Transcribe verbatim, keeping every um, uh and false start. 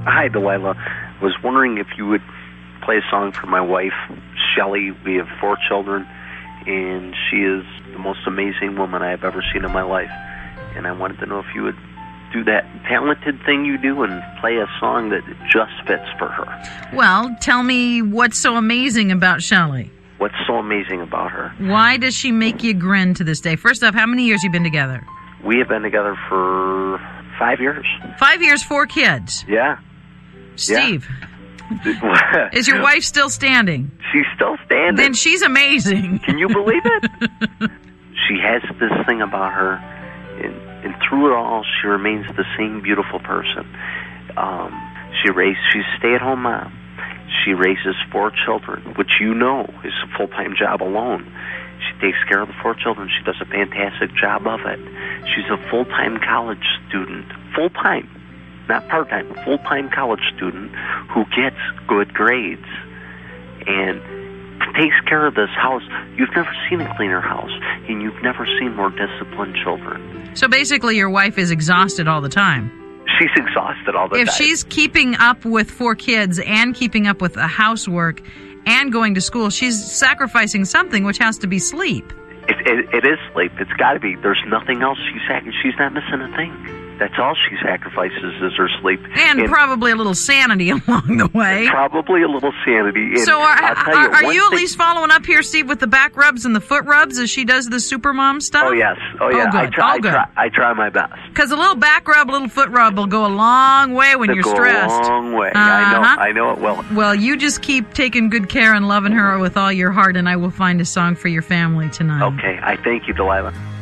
Hi, Delilah. Was wondering if you would play a song for my wife, Shelley. We have four children, and she is the most amazing woman I have ever seen in my life. And I wanted to know if you would do that talented thing you do and play a song that just fits for her. Well, tell me what's so amazing about Shelley. What's so amazing about her? Why does she make you grin to this day? First off, how many years you been together? We have been together for five years. Five years, four kids. Yeah. Steve, Yeah. is your wife still standing? She's still standing. Then she's amazing. Can you believe it? She has this thing about her, and, and through it all, she remains the same beautiful person. Um, she raised, she's a stay-at-home mom. She raises four children, which you know is a full-time job alone. She takes care of the four children. She does a fantastic job of it. She's a full-time college student, full-time, not part-time, full-time college student who gets good grades and takes care of this house. You've never seen a cleaner house, and you've never seen more disciplined children. So basically your wife is exhausted all the time. She's exhausted all the If time. If she's keeping up with four kids and keeping up with the housework and going to school, she's sacrificing something, which has to be sleep. It, it, it is sleep. It's got to be. There's nothing else. She's sac- she's not missing a thing. That's all she sacrifices is her sleep. And, and probably a little sanity along the way. Probably a little sanity. And so are, I'll are, you, are you at thing- least following up here, Steve, with the back rubs and the foot rubs as she does the supermom stuff? Oh, yes. Oh, yeah. Oh, good. I, try, oh, I, good. try, I try my best. Because a little back rub, a little foot rub will go a long way when It'll you're go stressed. a long way. Uh-huh. I know. I know it will. Well, you just keep taking good care and loving her with all your heart, and I will find a song for your family tonight. Okay. I thank you, Delilah.